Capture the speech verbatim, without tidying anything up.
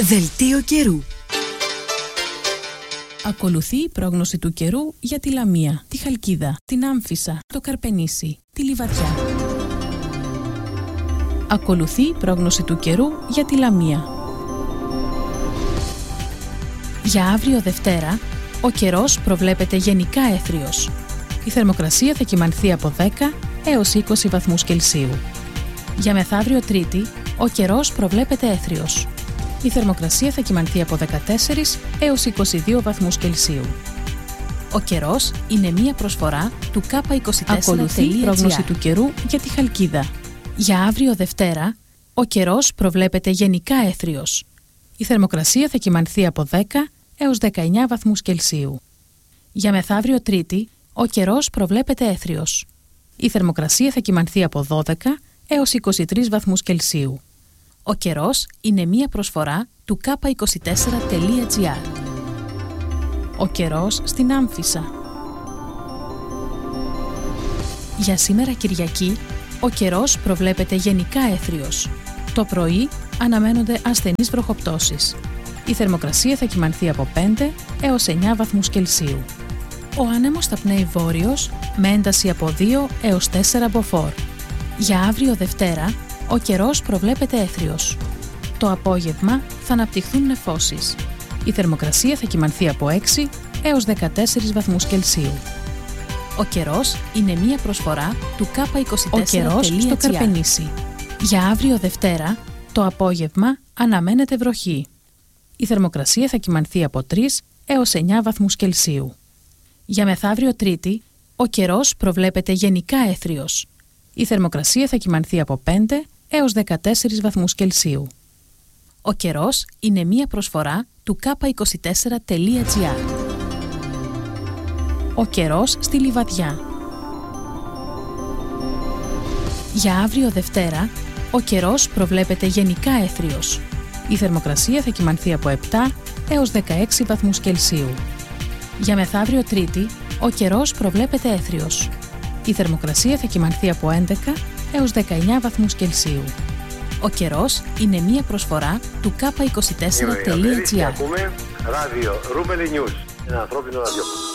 Δελτίο καιρού. Ακολουθεί η πρόγνωση του καιρού για τη Λαμία, τη Χαλκίδα, την Άμφισσα, το Καρπενήσι, τη Λιβαδιά. Ακολουθεί η πρόγνωση του καιρού για τη Λαμία. Για αύριο Δευτέρα, ο καιρός προβλέπεται γενικά έθριος. Η θερμοκρασία θα κυμανθεί από δέκα έως είκοσι βαθμούς Κελσίου. Για μεθαύριο Τρίτη, ο καιρός προβλέπεται έθριος. Η θερμοκρασία θα κυμανθεί από δεκατέσσερα έως είκοσι δύο βαθμούς Κελσίου. Ο καιρός είναι μία προσφορά του κάπα είκοσι τέσσερα. Ακολουθεί η πρόγνωση του καιρού για τη Χαλκίδα. Για αύριο Δευτέρα, ο καιρός προβλέπεται γενικά έθριος. Η θερμοκρασία θα κυμανθεί από δέκα έως δεκαεννιά βαθμούς Κελσίου. Για μεθαύριο Τρίτη, ο καιρός προβλέπεται έθριος. Η θερμοκρασία θα κυμανθεί από δώδεκα έως είκοσι τρεις βαθμούς Κελσίου. Ο καιρός είναι μία προσφορά του κάπα είκοσι τέσσερα τελεία τζι άρ. Ο καιρός στην Άμφισσα. Για σήμερα Κυριακή, ο καιρός προβλέπεται γενικά έθριος. Το πρωί αναμένονται ασθενείς βροχοπτώσεις. Η θερμοκρασία θα κυμανθεί από πέντε έως εννιά βαθμούς Κελσίου. Ο άνεμος θα πνέει βόρειος με ένταση από δύο έως τέσσερα μποφόρ. Για αύριο Δευτέρα, ο καιρός προβλέπεται έθριος. Το απόγευμα θα αναπτυχθούν νεφώσεις. Η θερμοκρασία θα κυμανθεί από έξι έως δεκατέσσερα βαθμούς Κελσίου. Ο καιρός είναι μία προσφορά του κάπα είκοσι τέσσερα. Ο καιρός στο Καρπενήσι. Για αύριο Δευτέρα, το απόγευμα αναμένεται βροχή. Η θερμοκρασία θα κυμανθεί από τρεις έως εννιά βαθμούς Κελσίου. Για μεθαύριο Τρίτη, ο καιρός προβλέπεται γενικά έθριος. Η θερμοκρασία θα κυμανθεί από πέντε έως δεκατέσσερα βαθμούς Κελσίου. Ο καιρός είναι μία προσφορά του κάπα είκοσι τέσσερα τελεία τζι άρ. Ο καιρός στη Λιβαδιά. Για αύριο Δευτέρα, ο καιρός προβλέπεται γενικά έθριος. Η θερμοκρασία θα κυμανθεί από επτά έως δεκαέξι βαθμούς Κελσίου. Για μεθαύριο Τρίτη, ο καιρός προβλέπεται έθριος. Η θερμοκρασία θα κυμανθεί από έντεκα έως δεκαεννιά βαθμούς Κελσίου. Ο καιρός είναι μία προσφορά του κάπα είκοσι τέσσερα τελεία τζι άρ. Ακούμε ράδιο Ρούμελι News, ένα ανθρώπινο ραδιόφωνο.